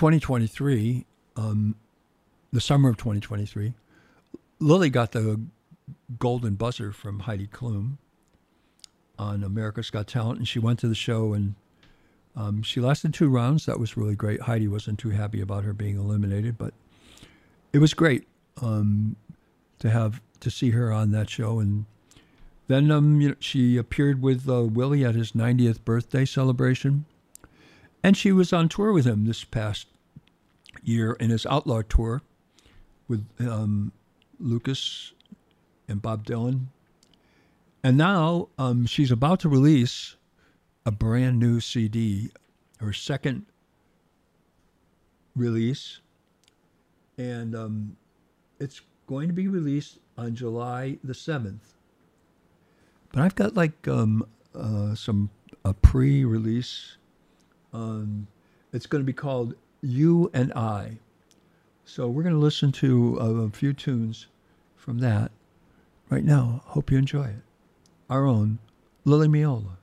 2023, the summer of 2023, Lily got the golden buzzer from Heidi Klum on America's Got Talent, and she went to the show, and she lasted 2 rounds. That was really great. Heidi wasn't too happy about her being eliminated, but it was great to see her on that show. And then she appeared with Willie at his 90th birthday celebration, and she was on tour with him this past year in his Outlaw tour with Lucas and Bob Dylan. And now she's about to release a brand new CD, her second release, and it's going to be released on July the 7th. But I've got like a pre-release. It's going to be called You and I. So we're going to listen to a few tunes from that right now. Hope you enjoy it. Our own Lily Meola.